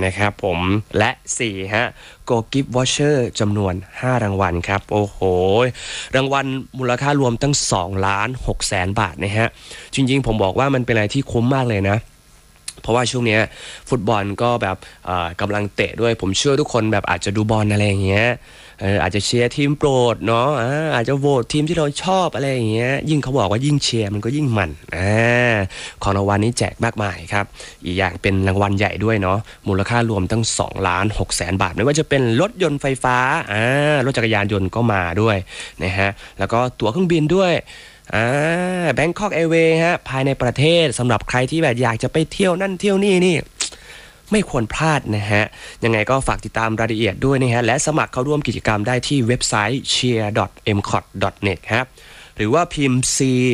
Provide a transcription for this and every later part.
นะครับผมและ4ฮะ Go Gift Voucher จำนวน5รางวัลครับโอ้โหรางวัลมูลค่ารวมตั้ง2,600,000 บาทนะฮะจริงๆผมบอกว่ามันเป็นอะไรที่คุ้มมากเลยนะเพราะว่าช่วงนี้ฟุตบอลก็แบบกำลังเตะด้วยผมเชื่อทุกคนแบบอาจจะดูบอลอะไรอย่างเงี้ยอาจจะเชียร์ทีมโปรดเนาะอาจจะโหวตทีมที่เราชอบอะไรอย่างเงี้ยยิ่งเขาบอกว่ายิ่งเชียร์มันก็ยิ่งมันของรางวัลนี้แจกมากมายครับอีกอย่างเป็นรางวัลใหญ่ด้วยเนาะมูลค่ารวมตั้ง2,600,000 บาทไม่ว่าจะเป็นรถยนต์ไฟฟ้ารถจักรยานยนต์ก็มาด้วยนะฮะแล้วก็ตั๋วเครื่องบินด้วยBangkok Airways ฮะภายในประเทศสำหรับใครที่แบบอยากจะไปเที่ยวนั่นเที่ยวนี่ไม่ควรพลาดนะฮะยังไงก็ฝากติดตามรายละเอียดด้วยนะฮะและสมัครเข้าร่วมกิจกรรมได้ที่เว็บไซต์ cheer.mcot.net ครับหรือว่าพิมพ์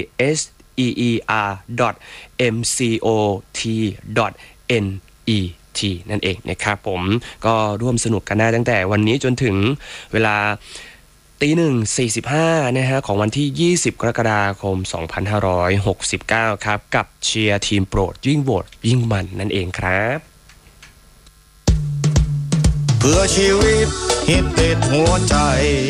cheer.mcot.net นั่นเองนะครับผมก็ร่วมสนุกกันได้ตั้งแต่วันนี้จนถึงเวลา1:45นะฮะของวันที่20กรกฎาคม2569ครับกับเชียร์ทีมโปรดยิ่งโหวตยิ่งมันนั่นเองครับเพื่อชีวิตฮิตติดหัวใจ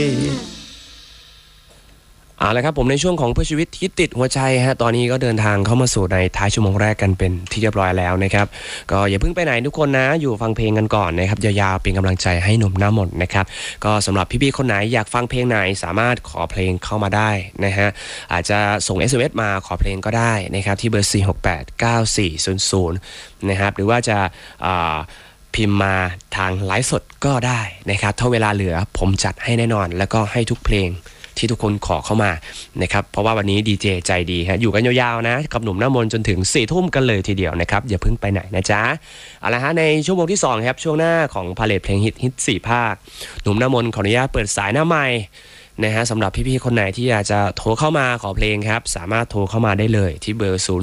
เอาละครับผมในช่วงของเพื่อชีวิตที่ติดหัวใจฮะตอนนี้ก็เดินทางเข้ามาสู่ในท้ายชั่วโมงแรกกันเป็นที่เรียบร้อยแล้วนะครับก็อย่าเพิ่งไปไหนทุกคนนะอยู่ฟังเพลงกันก่อนนะครับยาวๆเป็นกำลังใจให้หนุ่มหน้ามนต์นะครับก็สำหรับพี่ๆคนไหนอยากฟังเพลงไหนสามารถขอเพลงเข้ามาได้นะฮะอาจจะส่ง SMS มาขอเพลงก็ได้นะครับที่เบอร์4689400นะครับหรือว่าจะพิมพ์มาทางไลฟ์สดก็ได้นะครับถ้าเวลาเหลือผมจัดให้แน่นอนแล้วก็ให้ทุกเพลงที่ทุกคนขอเข้ามานะครับเพราะว่าวันนี้ดีเจใจดีฮะอยู่กันยาวๆนะกับหนุ่มหน้ามนต์จนถึง4 ทุ่มกันเลยทีเดียวนะครับอย่าเพิ่งไปไหนนะจ๊ะเอาละฮะในชั่วโมงที่2ครับช่วงหน้าของพาเลทเพลงฮิต4ภาคหนุ่มหน้ามนต์ขออนุญาตเปิดสายหน้าไมค์นะฮะสำหรับพี่ๆคนไหนที่อยากจะโทรเข้ามาขอเพลงครับสามารถโทรเข้ามาได้เลยที่เบอร์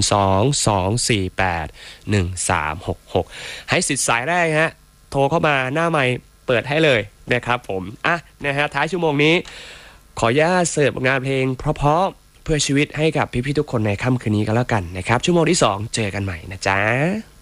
022481366ให้สิทธิ์สายแรกฮะโทรเข้ามาหน้าไมค์เปิดให้เลยนะครับผมนะฮะท้ายชั่วโมงนี้ขออนุญาตเสิร์ฟงานเพลงเพราะๆเพื่อชีวิตให้กับพี่ๆทุกคนในค่ำคืนนี้กันแล้วกันนะครับชั่วโมงที่2เจอกันใหม่นะจ๊ะ